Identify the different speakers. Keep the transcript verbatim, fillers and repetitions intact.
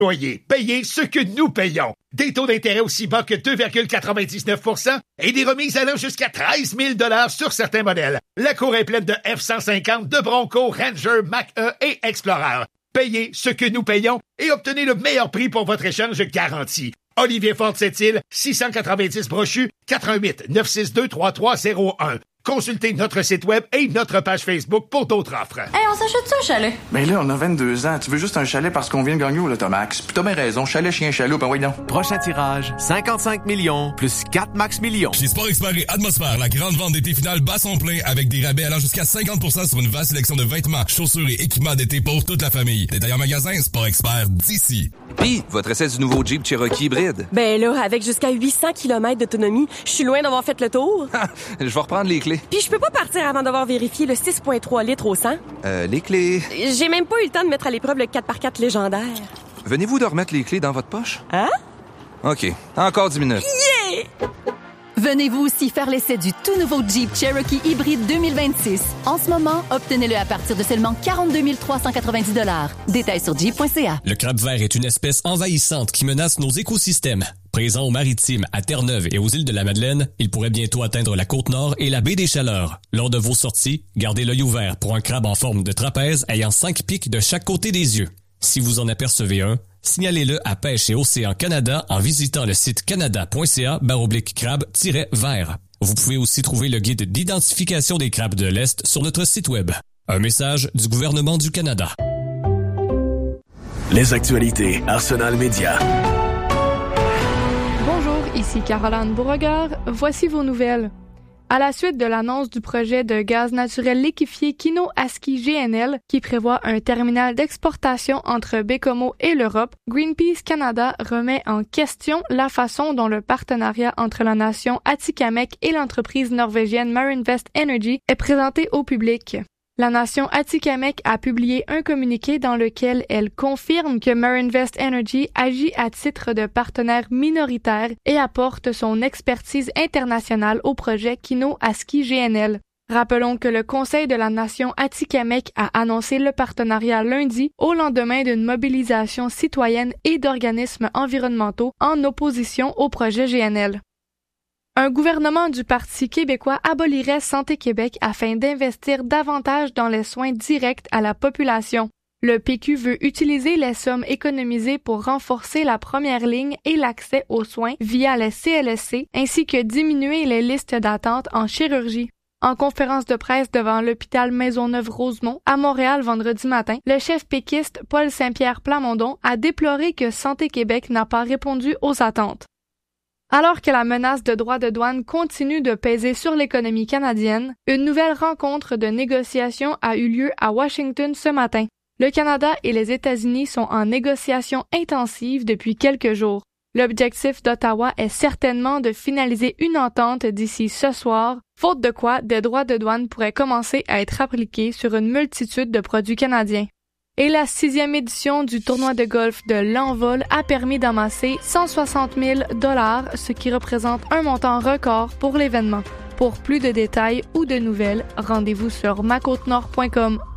Speaker 1: Soyez payez ce que nous payons. Des taux d'intérêt aussi bas que deux virgule quatre-vingt-dix-neuf pour cent et des remises allant jusqu'à treize mille dollars sur certains modèles. La cour est pleine de F cent cinquante, de Bronco, Ranger, Mach-E et Explorer. Payez ce que nous payons et obtenez le meilleur prix pour votre échange garanti. Olivier Forte-Sept-Îles, six cent quatre-vingt-dix Brochu, quatre un huit, neuf six deux, trois trois zéro un. Consultez notre site web et notre page Facebook pour d'autres offres.
Speaker 2: Hey, on s'achète-tu un chalet?
Speaker 3: Ben là, on a vingt-deux ans. Tu veux juste un chalet parce qu'on vient de gagner au Lotomax. Puis t'as bien raison. Chalet, chien, chaloupe, ben oui non.
Speaker 4: Prochain tirage, cinquante-cinq millions plus quatre max millions.
Speaker 5: Chez Sport Expert et Atmosphère, la grande vente d'été finale bat son plein avec des rabais allant jusqu'à cinquante pour cent sur une vaste sélection de vêtements, chaussures et équipements d'été pour toute la famille. Détail en magasin, Sport Expert d'ici.
Speaker 6: Puis, votre essai du nouveau Jeep Cherokee hybride.
Speaker 7: Ben là, avec jusqu'à huit cents kilomètres d'autonomie, je suis loin d'avoir fait le tour.
Speaker 6: Je vais reprendre les clés.
Speaker 7: Puis je peux pas partir avant d'avoir vérifié le six virgule trois litres au cent.
Speaker 6: Euh, les clés...
Speaker 7: J'ai même pas eu le temps de mettre à l'épreuve le quatre par quatre légendaire.
Speaker 6: Venez-vous de remettre les clés dans votre poche?
Speaker 7: Hein?
Speaker 6: OK. Encore dix minutes.
Speaker 7: Yeah!
Speaker 8: Venez-vous aussi faire l'essai du tout nouveau Jeep Cherokee hybride deux mille vingt-six. En ce moment, obtenez-le à partir de seulement quarante-deux mille trois cent quatre-vingt-dix dollars. Détails sur jeep point c a.
Speaker 9: Le crabe vert est une espèce envahissante qui menace nos écosystèmes. Présent aux Maritimes, à Terre-Neuve et aux îles de la Madeleine, il pourrait bientôt atteindre la Côte-Nord et la baie des Chaleurs. Lors de vos sorties, gardez l'œil ouvert pour un crabe en forme de trapèze ayant cinq pics de chaque côté des yeux. Si vous en apercevez un, signalez-le à Pêche et Océan Canada en visitant le site canada point c a baroblique crabe-vert. Vous pouvez aussi trouver le guide d'identification des crabes de l'Est sur notre site web. Un message du gouvernement du Canada.
Speaker 10: Les actualités Arsenal Média.
Speaker 11: Bonjour, ici Caroline Beauregard. Voici vos nouvelles. À la suite de l'annonce du projet de gaz naturel liquéfié Kino-Aski G N L, qui prévoit un terminal d'exportation entre Baie-Comeau et l'Europe, Greenpeace Canada remet en question la façon dont le partenariat entre la nation Atikamekw et l'entreprise norvégienne Marinvest Energy est présenté au public. La nation Atikamekw a publié un communiqué dans lequel elle confirme que Marinvest Energy agit à titre de partenaire minoritaire et apporte son expertise internationale au projet Kino-Aski G N L. Rappelons que le Conseil de la nation Atikamekw a annoncé le partenariat lundi au lendemain d'une mobilisation citoyenne et d'organismes environnementaux en opposition au projet G N L. Un gouvernement du Parti québécois abolirait Santé Québec afin d'investir davantage dans les soins directs à la population. Le P Q veut utiliser les sommes économisées pour renforcer la première ligne et l'accès aux soins via les C L S C, ainsi que diminuer les listes d'attente en chirurgie. En conférence de presse devant l'hôpital Maisonneuve-Rosemont, à Montréal vendredi matin, le chef péquiste Paul Saint-Pierre Plamondon a déploré que Santé Québec n'a pas répondu aux attentes. Alors que la menace de droits de douane continue de peser sur l'économie canadienne, une nouvelle rencontre de négociation a eu lieu à Washington ce matin. Le Canada et les États-Unis sont en négociation intensive depuis quelques jours. L'objectif d'Ottawa est certainement de finaliser une entente d'ici ce soir, faute de quoi des droits de douane pourraient commencer à être appliqués sur une multitude de produits canadiens. Et la sixième édition du tournoi de golf de l'Envol a permis d'amasser cent soixante mille dollars, ce qui représente un montant record pour l'événement. Pour plus de détails ou de nouvelles, rendez-vous sur ma côte nord point com.